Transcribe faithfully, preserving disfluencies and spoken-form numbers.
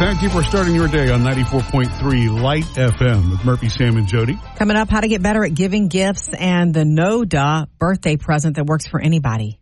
Thank you for starting your day on ninety-four point three Light F M with Murphy, Sam, and Jody. Coming up, how to get better at giving gifts and the no-duh birthday present that works for anybody.